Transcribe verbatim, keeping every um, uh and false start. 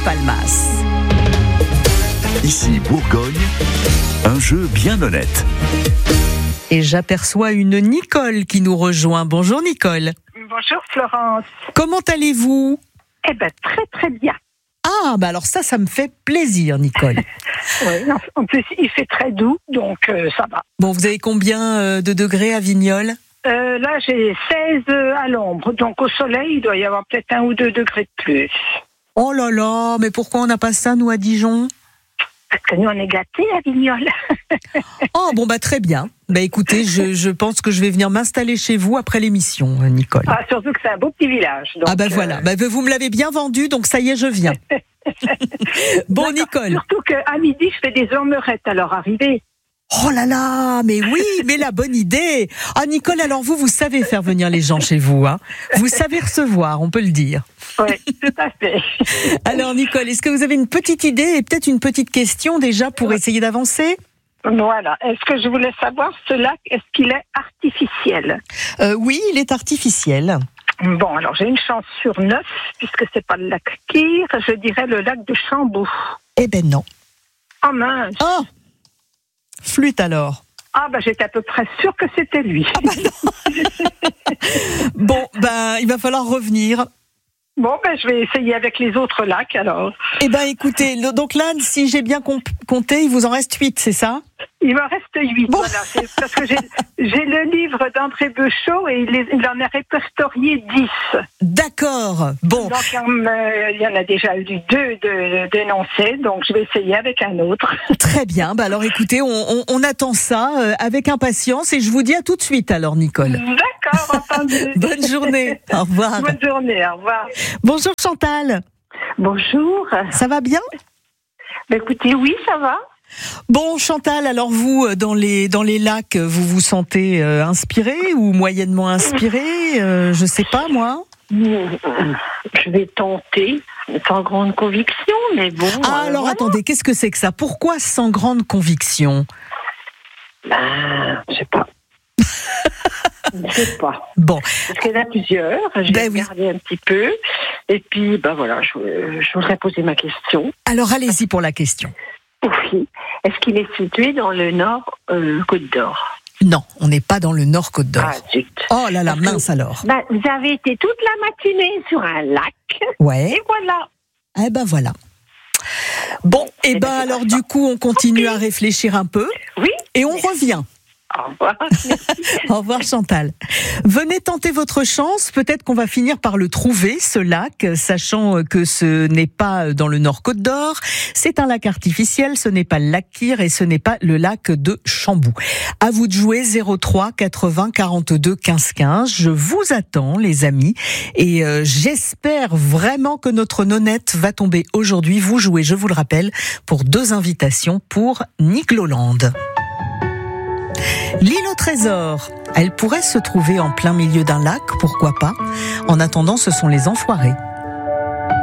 Palmas. Ici Bourgogne, un jeu bien honnête. Et j'aperçois une Nicole qui nous rejoint. Bonjour Nicole. Bonjour Florence. Comment allez-vous ? Eh bien, très très bien. Ah, bah alors ça, ça me fait plaisir Nicole. Oui, en plus il fait très doux, donc euh, ça va. Bon, vous avez combien euh, de degrés à Vignoles ? Euh, là, j'ai seize à l'ombre, donc au soleil, il doit y avoir peut-être un ou deux degrés de plus. Oh là là, mais pourquoi on n'a pas ça, nous, à Dijon ? Parce que nous, on est gâtés à Vignoles. Oh, bon, bah très bien. Bah écoutez, je, je pense que je vais venir m'installer chez vous après l'émission, Nicole. Ah, surtout que c'est un beau petit village. Donc, ah bah voilà, euh... bah, vous me l'avez bien vendu, donc ça y est, je viens. Bon, Nicole. Surtout qu'à midi, je fais des omelettes à leur arrivée. Oh là là, mais oui, mais la bonne idée. Ah Nicole, alors vous, vous savez faire venir les gens chez vous, hein. Vous savez recevoir, on peut le dire. Oui, tout à fait. Alors Nicole, est-ce que vous avez une petite idée et peut-être une petite question déjà pour essayer d'avancer ? Voilà. Est-ce que je voulais savoir, ce lac, est-ce qu'il est artificiel ? euh, Oui, il est artificiel. Bon, alors j'ai une chance sur neuf, puisque c'est pas le lac Kyr, je dirais le lac de Chambou. Eh ben non. Oh mince. Oh, flûte alors. Ah bah j'étais à peu près sûre que c'était lui. Ah bah non. Bon, ben il va falloir revenir. Bon, ben je vais essayer avec les autres lacs alors. Eh ben écoutez, le, donc là, si j'ai bien comp- compté, il vous en reste huit, c'est ça ? Il me reste huit, bon. Voilà. C'est parce que j'ai, j'ai le livre d'André Beuchot et il, les, il en a répertorié dix. D'accord, bon. Donc euh, il y en a déjà eu deux de, d'énoncés, donc je vais essayer avec un autre. Très bien, bah alors écoutez, on, on, on attend ça euh, avec impatience et je vous dis à tout de suite alors Nicole. D'accord, entendu. Bonne journée, au revoir. Bonne journée, au revoir. Bonjour Chantal. Bonjour. Ça va bien ? Ben écoutez, oui, ça va. Bon Chantal, alors vous, dans les, dans les lacs, vous vous sentez euh, inspiré ou moyennement inspiré euh, Je sais pas moi. Je vais tenter, sans grande conviction, mais bon... Ah euh, alors voilà. attendez, qu'est-ce que c'est que ça ? Pourquoi sans grande conviction ? Ben, je sais pas. Je sais pas. Bon. Parce qu'il y en a plusieurs, j'ai Ben oui. regardé un petit peu, et puis, ben voilà, je, je voudrais poser ma question. Alors allez-y pour la question. Oui. Est-ce qu'il est situé dans le nord euh, Côte d'Or ? Non, on n'est pas dans le Nord Côte d'Or. Ah, zut. Oh là là, Parce que- mince alors. Ben, vous avez été toute la matinée sur un lac, Ouais. et voilà. Eh ben voilà. Bon, et Eh ben ben, c'est alors pas du ça. coup, on continue Ok. à réfléchir un peu Oui. et on revient. Au revoir. Au revoir Chantal. Venez tenter votre chance, peut-être qu'on va finir par le trouver, ce lac, sachant que ce n'est pas dans le Nord Côte d'Or, c'est un lac artificiel, ce n'est pas le lac Kyr et ce n'est pas le lac de Chambou. À vous de jouer zéro trois quatre-vingts quarante-deux quinze quinze, je vous attends les amis et euh, j'espère vraiment que notre nonnette va tomber aujourd'hui. Vous jouez, je vous le rappelle, pour deux invitations pour Nicloland. L'île au trésor, elle pourrait se trouver en plein milieu d'un lac, pourquoi pas ? En attendant, ce sont les Enfoirés.